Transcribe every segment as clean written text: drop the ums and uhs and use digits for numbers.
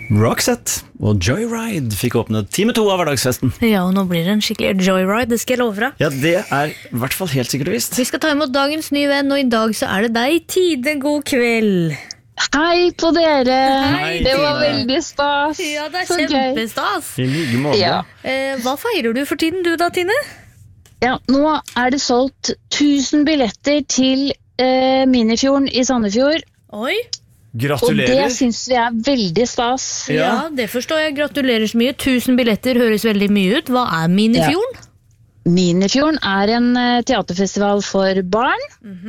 Roxette og Joyride fikk åpnet time 2 av hverdagsfesten. Ja, og nå blir det en skikkelig joyride, det skal jeg love deg. Ja, det er i hvert fall helt sikkert og visst. Vi skal ta imot dagens nye venn, og i dag så er det deg, Tide. God kveld. Hei på dere. Hei, det var Tine. veldig stas. Ja, det er Så gøy. kjempestas. I like måte. Ja. Hva feirer du for tiden du da, Tine? Ja, nå er det solgt 1000 billetter til Minifjorden i Sandefjord. Oi. Og Gratulerer. det synes vi er veldig stas. Ja, det forstår jeg. Gratulerer så mye. 1000 billetter høres veldig mye ut. Hva er Minifjorden? Minifjorden er en teaterfestival for barn.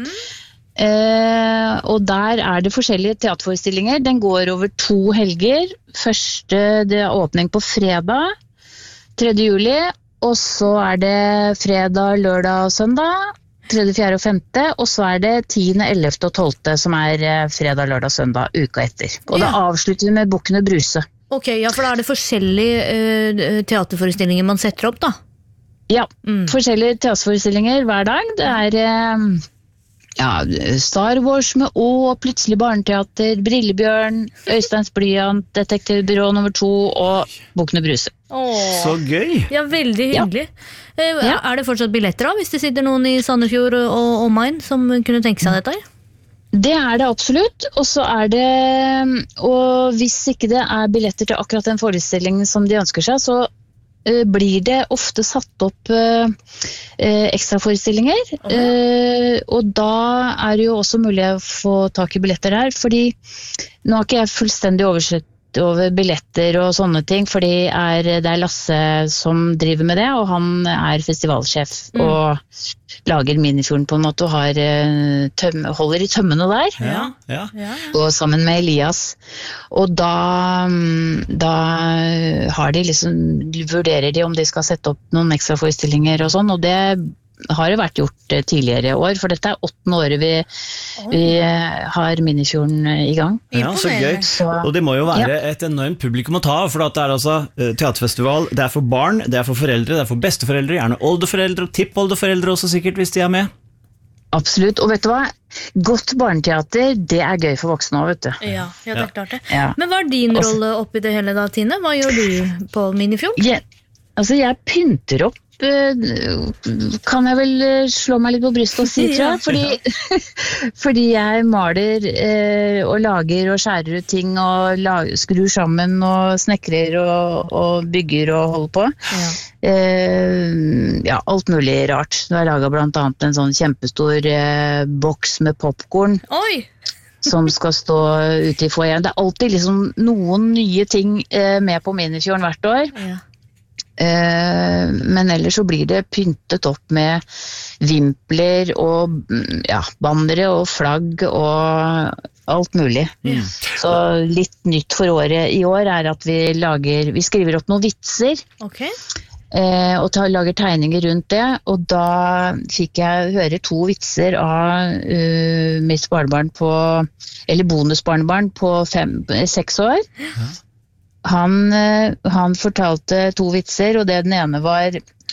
Og der er det forskjellige teaterforestillinger. Den går over 2 helger. Det er åpning på fredag, 3. juli. Og så er det fredag, lørdag og søndag. 3., 4. og 5. Og så er det 10., 11. og 12. som er fredag, lørdag, søndag, uka etter. Og da avslutter vi med Bukkene Bruse. Ok, ja, for da er det forskjellige teaterforestillinger man setter opp da. Ja, forskjellige teaterforestillinger hver dag. Det er Star Wars med Plutselig barneteater, Brillebjørn, Øysteins blyant, Detektivbyrå nummer 2 og Bukkene Bruse. Så gøy. Ja, veldig hyggelig. Er det fortsatt billetter da, hvis det sitter noen i Sandefjord og omegn som kunne tenke seg dette? Det er det absolutt, og så er det, og hvis ikke det er billetter til akkurat den forestillingen som de ønsker seg, så blir det ofte satt opp ekstra forestillinger, og da er det jo også mulig å få tak i billetter der, fordi nå har ikke jeg fullstendig oversikt over billetter og sånne ting, fordi det er Lasse som driver med det, og han er festivalsjef og lager Minifjorden på en måte, og holder i tømmene der, Ja. og sammen med Elias. Og da har de vurderer de om de skal sette opp noen ekstra forestillinger og sånn, og det har det vært gjort tidligere år, for dette er 8. året vi har Minifjorden i gang. Ja, så gøy. Og det må jo være et enormt publikum å ta, for at det er altså teaterfestival, det er for barn, det er for foreldre, det er for besteforeldre, gjerne oldeforeldre og tippoldeforeldre også sikkert, hvis de er med. Absolutt, og vet du hva? Godt barneteater, det er gøy for voksne også, vet du. Ja, det er klart det. Ja. Men hva er din rolle oppi det hele da, Tine? Hva gjør du på Minifjorden? Jeg pynter opp, kan jeg vel slå meg litt på brystet og si, tror jeg, fordi jeg maler og lager og skjærer ut ting og skrur sammen og snekrer og bygger og holder på. Alt mulig rart. Nå har jeg laget blant annet en sånn kjempestor boks med popcorn. Oi! Som skal stå ute i foajeen. Det er alltid liksom noen nye ting med på Minifjorden hvert år. Ja. Men ellers så blir det pyntet opp med vimpler og bannere og flagg og alt mulig. Så litt nytt for året i år er at vi skriver opp noen vitser. Og lager tegninger rundt det, og da fikk jeg høre 2 vitser av mitt barnebarn eller bonusbarnebarn på 6 år. Han fortalte 2 vitser, og den ene var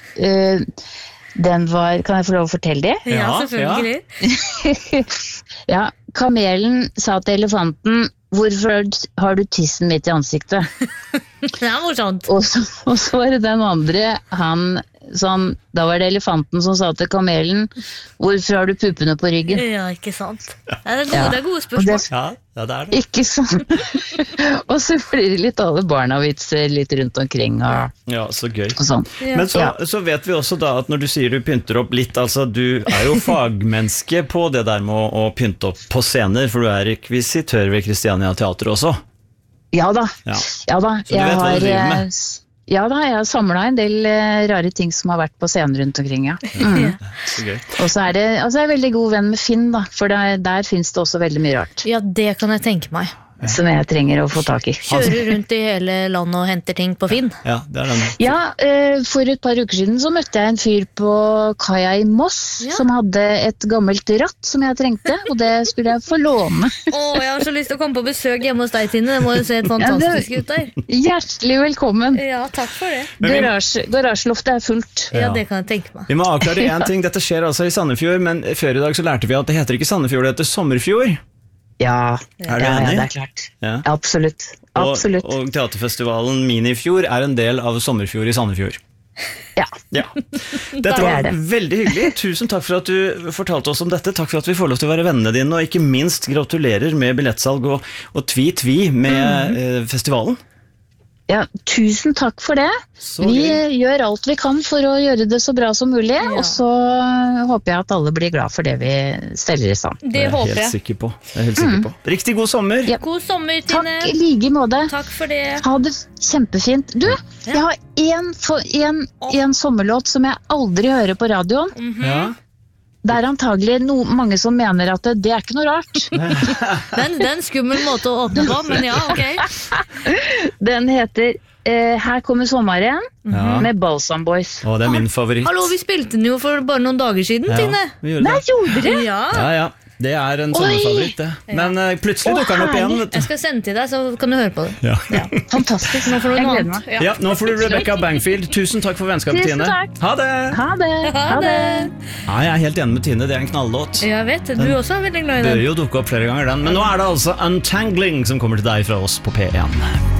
kan jeg få lov å fortelle det? Ja, selvfølgelig. Kamelen sa til elefanten, hvorfor har du tissen midt i ansiktet? Det er morsomt. Og så var det den andre, da var det elefanten som sa til kamelen, hvorfor har du puppene på ryggen? Ja, ikke sant. Det er gode spørsmål. Ja, det er det. Ikke sant? Og så blir det litt alle barna-vitser litt rundt omkring Ja, så gøy. og sånn. Men så vet vi også da at når du sier du pynter opp litt, altså du er jo fagmenneske på det der med å pynte opp på scener, for du er rekvisitør ved Christiania Teater også. Ja da. Så du vet hva du driver med? Ja da, jeg har samlet en del rare ting som har vært på scener rundt omkring, Så gøy. Og så er jeg veldig god venn med Finn da, for der finnes det også veldig mye rart. Ja, det kan jeg tenke meg. Som jeg trenger å få tak i. Kjører rundt i hele landet og henter ting på Finn. Ja, det er den. Ja, for et par uker siden så møtte jeg en fyr på kaia i Moss som hadde et gammelt ratt som jeg trengte, og det skulle jeg få låne. Jeg har så lyst til å komme på besøk hjemme hos deg, Tine. Det må jo se et fantastisk ut der. Hjertelig velkommen. Ja, takk for det. Garasjeloftet er fullt. Ja, det kan jeg tenke meg. Vi må avklare en ting. Dette skjer altså i Sandefjord, men før i dag så lærte vi at det heter ikke Sandefjord, det heter Sommerfjord. Ja, Er du enig? det er klart. Ja. Absolutt. Absolutt. Og teaterfestivalen Minifjord er en del av Sommerfjord i Sandefjord. Ja. Ja. Dette var veldig hyggelig. Tusen takk for at du fortalte oss om dette. Takk for at vi får lov til å være vennene dine, og ikke minst gratulerer med billettsalg og tvi med festivalen. Ja, tusen takk for det. Vi gjør alt vi kan for å gjøre det så bra som mulig, og så håper jeg at alle blir glad for det vi steller i stand. Det håper jeg. Jeg er helt sikker på. Riktig god sommer. Ja. God sommer, Tine. Takk i like måte. Takk for det. Ha det kjempefint. Du, jeg har en sommerlåt som jeg aldri hører på radioen. Ja. Det er antagelig mange som mener at det er ikke noe rart. Det er en skummel måte å åpne på, men ja, ok. Den heter Her kommer sommeren med Balsam Boys. Å, det er min favoritt. Hallo, vi spilte den jo for bare noen dager siden, Tine. Vi gjorde det. Nei, gjorde dere? Ja. Det er en sommerfavoritt, det. Men plutselig dukker den opp igjen. Vet du. Jeg skal sende til deg, så kan du høre på det. Ja. Fantastisk. Nå får du Jeg noe gleder annet. meg. Ja, nå får du Rebecca Bangfield. Tusen takk for vennskapet, Tusen Tine. takk. Ha det! Ha det. Ha det. Ja, jeg er helt enig med Tine, det er en knalllåt. Jeg vet, du også er veldig glad i Bør den. jo dukke opp flere ganger den. Men nå er det altså Untangling som kommer til deg fra oss på P1.